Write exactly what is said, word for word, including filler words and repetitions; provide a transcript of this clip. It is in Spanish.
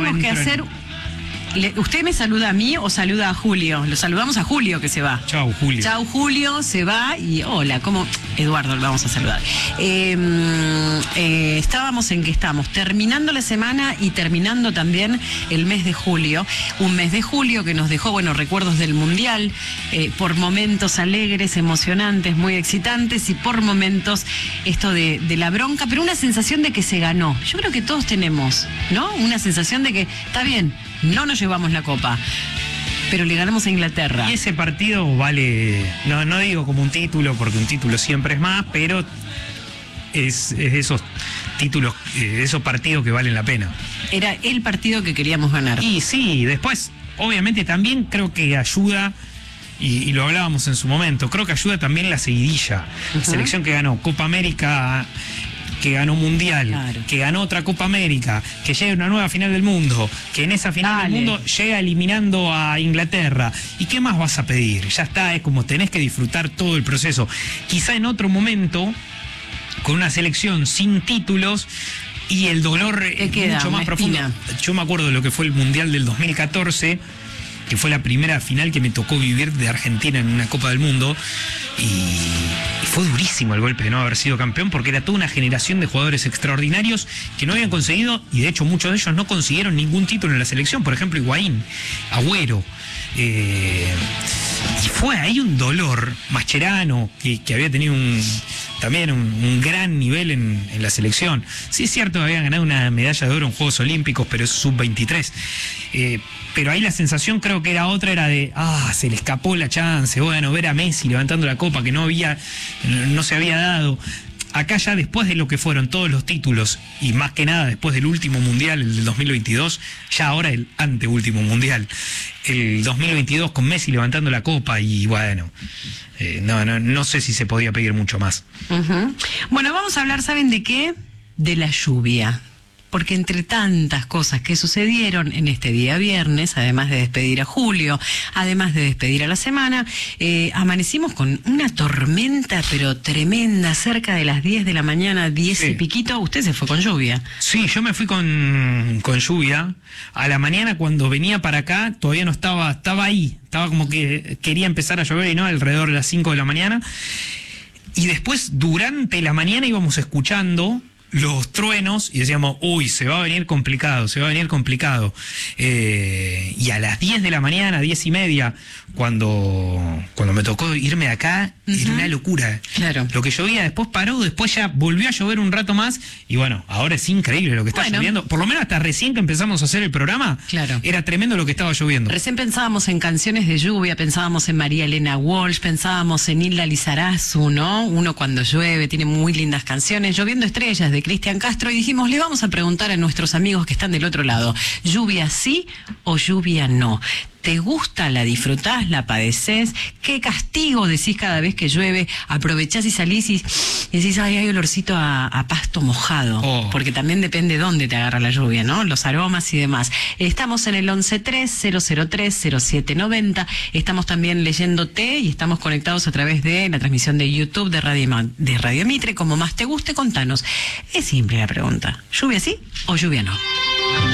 tenemos que hacer... Le, ¿Usted me saluda a mí o saluda a Julio? Lo saludamos a Julio, que se va. Chau, Julio. Chau, Julio, se va y hola, ¿cómo? Eduardo, lo vamos a saludar. Eh, eh, estábamos en que estamos terminando la semana y terminando también el mes de julio. Un mes de julio que nos dejó, bueno, recuerdos del Mundial, eh, por momentos alegres, emocionantes, muy excitantes y por momentos esto de, de la bronca, pero una sensación de que se ganó. Yo creo que todos tenemos, ¿no? Una sensación de que está bien, no nos llevamos la copa, pero le ganamos a Inglaterra. Y ese partido vale, no, no digo como un título, porque un título siempre es más, pero es, es esos títulos, eh, esos partidos que valen la pena. Era el partido que queríamos ganar. Y sí, después, obviamente también creo que ayuda, y, y lo hablábamos en su momento, creo que ayuda también la seguidilla. Uh-huh. La selección que ganó Copa América, que ganó Mundial, claro, que ganó otra Copa América, que llega a una nueva final del mundo, que en esa final Dale. del mundo llega eliminando a Inglaterra. ¿Y qué más vas a pedir? Ya está, es como tenés que disfrutar todo el proceso. Quizá en otro momento, con una selección sin títulos, y el dolor es mucho más profundo. Yo me acuerdo de lo que fue el Mundial del dos mil catorce, que fue la primera final que me tocó vivir de Argentina en una Copa del Mundo, y, y fue durísimo el golpe de no haber sido campeón, porque era toda una generación de jugadores extraordinarios que no habían conseguido, y de hecho muchos de ellos no consiguieron ningún título en la selección. Por ejemplo, Higuaín, Agüero, eh, y fue ahí un dolor. Mascherano, que, que había tenido un también un, un gran nivel en, en la selección. Sí es cierto que habían ganado una medalla de oro en Juegos Olímpicos, pero es sub veintitrés. Eh, pero ahí la sensación creo que era otra, era de, ah, se le escapó la chance, bueno, ver a Messi levantando la copa que no había, no se había dado. Acá ya después de lo que fueron todos los títulos, y más que nada después del último mundial, el del dos mil veintidós, ya ahora el anteúltimo mundial, el dos mil veintidós con Messi levantando la copa, y bueno, eh, no, no, no sé si se podía pedir mucho más. Uh-huh. Bueno, vamos a hablar, ¿saben de qué? De la lluvia. Porque entre tantas cosas que sucedieron en este día viernes, además de despedir a Julio, además de despedir a la semana, eh, amanecimos con una tormenta pero tremenda, cerca de las diez de la mañana, diez sí. y piquito. Usted se fue con lluvia. Sí, yo me fui con, con lluvia. A la mañana cuando venía para acá todavía no estaba, estaba ahí, estaba como que quería empezar a llover y no, alrededor de las cinco de la mañana. Y después durante la mañana íbamos escuchando los truenos y decíamos, uy, se va a venir complicado, se va a venir complicado. Eh, y a las diez de la mañana, diez y media, cuando, cuando me tocó irme de acá, uh-huh. era una locura. Claro. Lo que llovía después paró, después ya volvió a llover un rato más, y bueno, ahora es increíble lo que está bueno. lloviendo. Por lo menos hasta recién que empezamos a hacer el programa, claro. era tremendo lo que estaba lloviendo. Recién pensábamos en canciones de lluvia, pensábamos en María Elena Walsh, pensábamos en Hilda Lizarazu, ¿no? Uno cuando llueve tiene muy lindas canciones, Lloviendo Estrellas de Cristian Castro, y dijimos, le vamos a preguntar a nuestros amigos que están del otro lado, ¿lluvia sí o lluvia no? ¿Te gusta? ¿La disfrutás? ¿La padecés? ¿Qué castigo decís cada vez que llueve? Aprovechás y salís y decís, ay, hay olorcito a, a pasto mojado. Oh. Porque también depende dónde te agarra la lluvia, ¿no? Los aromas y demás. Estamos en el once tres cero cero tres cero siete noventa. Estamos también leyéndote y estamos conectados a través de la transmisión de YouTube de Radio, de Radio Mitre. Como más te guste, contanos. Es simple la pregunta. ¿Lluvia sí o lluvia no?